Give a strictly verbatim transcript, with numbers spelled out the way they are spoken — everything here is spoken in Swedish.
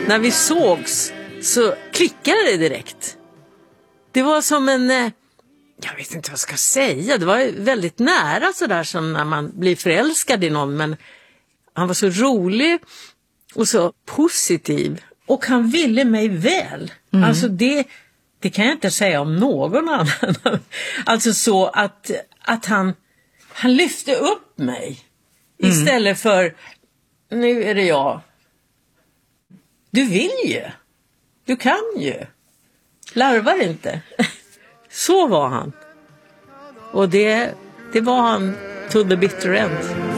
när vi sågs så klickade det direkt. Det var som en, jag vet inte vad jag ska säga, det var väldigt nära sådär som när man blir förälskad i någon, men han var så rolig och så positiv och han ville mig väl. Mm. Alltså det, det kan jag inte säga om någon annan. Alltså så att, att han, han lyfte upp mig mm. istället för, nu är det jag. Du vill ju. Du kan ju. Larvar inte. Så var han. Och det, det var han to the bitter end.